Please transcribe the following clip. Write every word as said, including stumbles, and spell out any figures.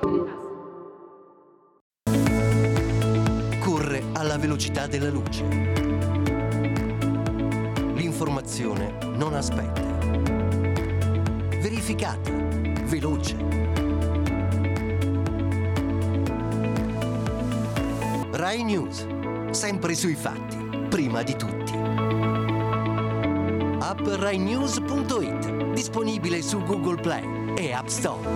Corre alla velocità della luce. L'informazione non aspetta. Verificata, veloce. Rai News, sempre sui fatti, prima di tutti. App rai news punto it, disponibile su Google Play e App Store.